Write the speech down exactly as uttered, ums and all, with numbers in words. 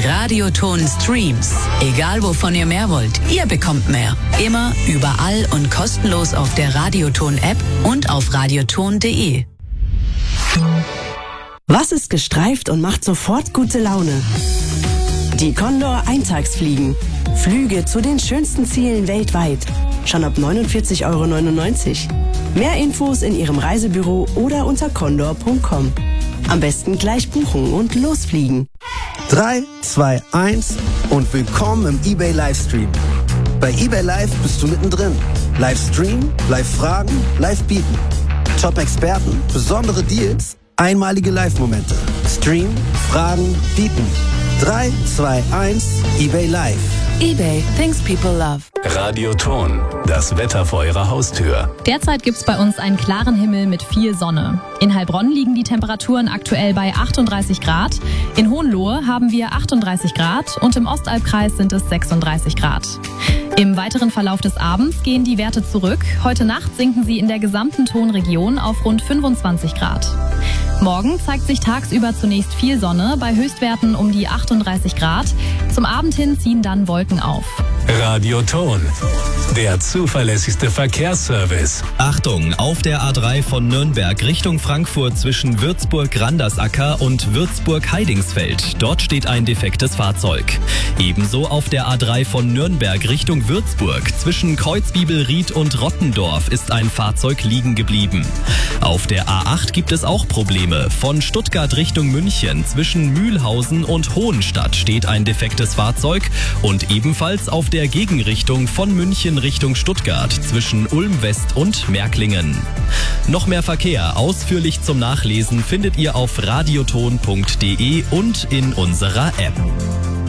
Radioton Streams. Egal wovon ihr mehr wollt, ihr bekommt mehr. Immer, überall und kostenlos auf der Radioton-App und auf radioton punkt de. Was ist gestreift und macht sofort gute Laune? Die Condor Eintagsfliegen. Flüge zu den schönsten Zielen weltweit. Schon ab neunundvierzig Euro neunundneunzig. Mehr Infos in Ihrem Reisebüro oder unter condor punkt com. Am besten gleich buchen und losfliegen. drei, zwei, eins und willkommen im eBay Livestream. Bei eBay Live bist du mittendrin. Livestream, Live-Fragen, Live-Bieten. Top-Experten, besondere Deals, einmalige Live-Momente. Stream, Fragen, Bieten. drei, zwei, eins, eBay Live. eBay, things people love. Radioton, das Wetter vor Ihrer Haustür. Derzeit gibt's bei uns einen klaren Himmel mit viel Sonne. In Heilbronn liegen die Temperaturen aktuell bei achtunddreißig Grad. In Hohenlohe haben wir achtunddreißig Grad und im Ostalbkreis sind es sechsunddreißig Grad. Im weiteren Verlauf des Abends gehen die Werte zurück. Heute Nacht sinken sie in der gesamten Tonregion auf rund fünfundzwanzig Grad. Morgen zeigt sich tagsüber zunächst viel Sonne, bei Höchstwerten um die achtunddreißig Grad. Zum Abend hin ziehen dann Wolken auf. Radioton, der zuverlässigste Verkehrsservice. Achtung, auf der A drei von Nürnberg Richtung Frankfurt zwischen Würzburg-Randersacker und Würzburg-Heidingsfeld. Dort steht ein defektes Fahrzeug. Ebenso auf der A drei von Nürnberg Richtung Würzburg zwischen Kreuzbibelried und Rottendorf ist ein Fahrzeug liegen geblieben. Auf der A acht gibt es auch Probleme. Von Stuttgart Richtung München zwischen Mühlhausen und Hohenstadt steht ein defektes Fahrzeug und ebenfalls auf der Gegenrichtung von München Richtung Stuttgart zwischen Ulm West und Märklingen. Noch mehr Verkehr ausführlich zum Nachlesen findet ihr auf radioton punkt de und in unserer App.